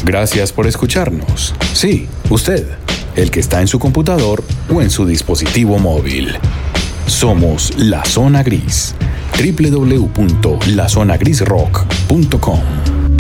Gracias por escucharnos. Sí, usted, el que está en su computador o en su dispositivo móvil. Somos La Zona Gris. www.lazonagrisrock.com